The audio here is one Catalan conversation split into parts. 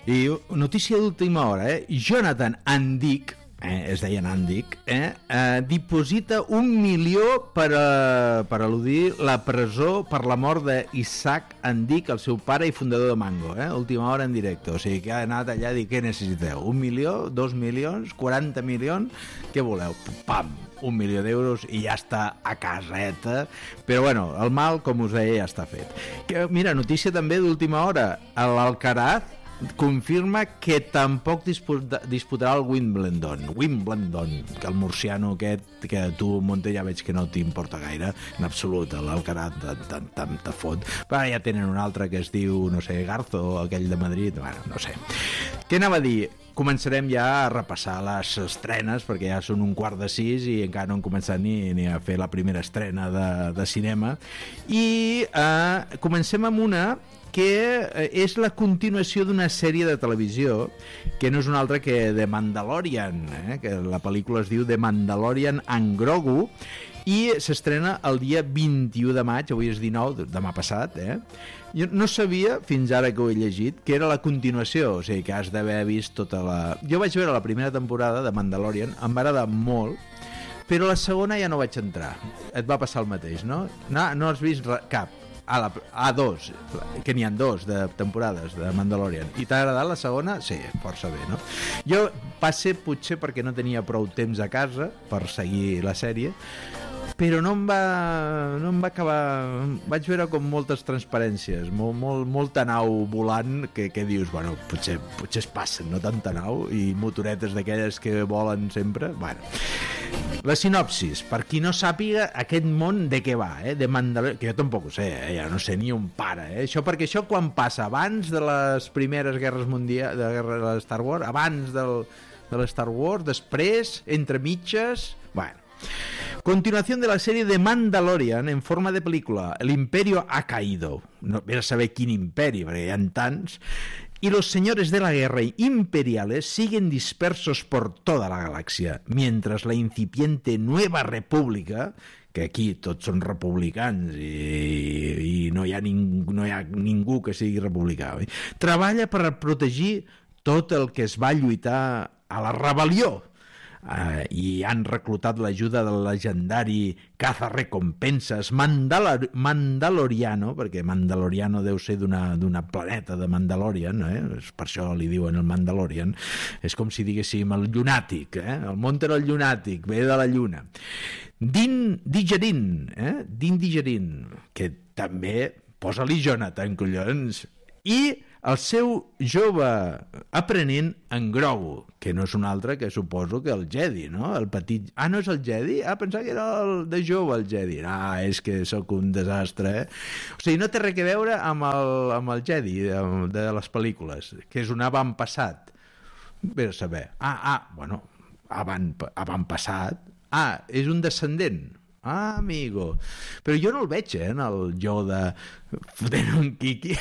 I notícia d'última hora, Jonathan Andic, es deien Andic, diposita 1 milió per eludir la presó per la mort d'Isaac Andic, el seu pare i fundador de Mango, última hora en directe. O sigui que ha anat allà a dir, què necessiteu? 1 milió, 2 milions, 40 milions, què voleu? Pam! 1 milió d'euros i ja està a caseta. Però bueno, el mal, com us deia, ja està fet. Mira, notícia també d'última hora. L'Alcaraz confirma que tampoc disputarà el Wimbledon, que el murciano aquest, que tu, Monte, ja veig que no t'importa gaire, en absolut, l'Alcaraz te fot. Però ja tenen un altre que es diu, no sé, Garzo, aquell de Madrid, bueno, no sé. Què anava a dir? Començarem ja a repassar les estrenes, perquè ja són 5:15 i encara no hem començat ni a fer la primera estrena de cinema. I comencem amb una que és la continuació d'una sèrie de televisió que no és una altra que The Mandalorian, que la pel·lícula es diu The Mandalorian and Grogu, i s'estrena el dia 21 de maig, avui és 19, demà passat, Jo no sabia, fins ara que ho he llegit, que era la continuació, o sigui que has d'haver vist tota la... Jo vaig veure la primera temporada de Mandalorian, em va agradar molt, però la segona ja no vaig entrar. Et va passar el mateix, no? No has vist cap. A2, que n'hi ha 2 de temporades de Mandalorian. I t'ha agradat la segona? Sí, força bé, no? Jo potser perquè no tenia prou temps a casa per seguir la sèrie, però no em va acabar. Vaig veure com moltes transparències, molta nau volant que dius, bueno, potser es passen, no tanta nau, i motoretes d'aquelles que volen sempre. Bueno, la sinopsis, per qui no sàpiga aquest món de què va, de Mandalorian, que jo tampoc ho sé, ja no sé ni un pare, perquè això quan passa abans de les primeres guerres mundials, de la guerra de Star Wars, abans de la Star Wars, després, entre mitges, bueno. Continuación de la serie de Mandalorian en forma de película. El imperio ha caído. No ves a saber quin imperi, perquè hi ha tants. Y los señores de la guerra imperiales siguen dispersos por toda la galaxia, mientras la incipiente Nueva República, que aquí tots són republicans i no hi ha ningú que sigui republicà, treballa per protegir tot el que es va lluitar a la rebel·lió. I han reclutat l'ajuda del legendari cazarrecompenses Mandaloriano, perquè Mandaloriano deu ser d'una planeta de Mandalorian, per això li diuen el Mandalorian, és com si diguéssim el llunàtic, el Monter el llunàtic, ve de la lluna. Din Djarin, que també posa-li Jonathan, collons, i el seu jove aprenent en Grogu, que no és un altre que suposo que el Jedi, no? El petit... Ah, no és el Jedi? Ah, pensava que era el de jove el Jedi. Ah, és que sóc un desastre, O sigui, no té res a veure amb el Jedi de les pel·lícules, que és un avantpassat. Bé a saber. Bueno, avantpassat. És un descendent. Ah, amigo. Però jo no el veig, en el Yoda fotent un quiqui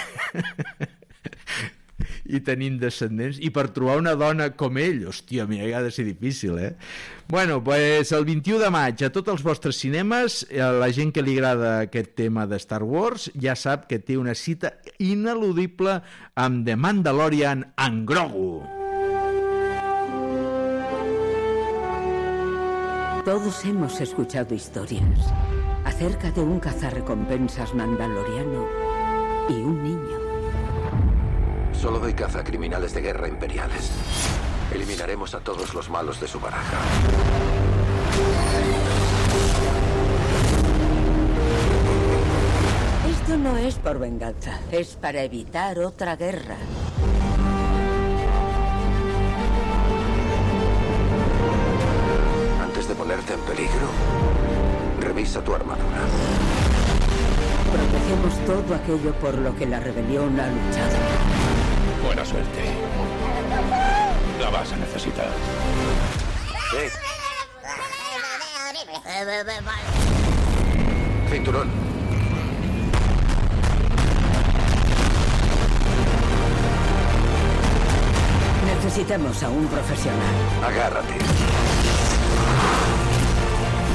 i tenint descendents, i per trobar una dona com ell, hòstia, mira, ha de ser difícil, Bueno, pues el 21 de maig a tots els vostres cinemes, la gent que li agrada aquest tema de Star Wars ja sap que té una cita ineludible amb The Mandalorian and Grogu. Todos hemos escuchado historias acerca de un cazarrecompensas mandaloriano y un niño. Solo doy caza a criminales de guerra imperiales. Eliminaremos a todos los malos de su baraja. Esto no es por venganza, es para evitar otra guerra. Antes de ponerte en peligro, revisa tu armadura. Protegemos todo aquello por lo que la rebelión ha luchado. Buena suerte. La vas a necesitar. Sí. Cinturón. Necesitamos a un profesional. Agárrate.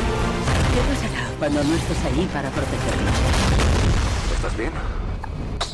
¿Qué pasará cuando no estés allí para protegerlo? ¿Estás bien?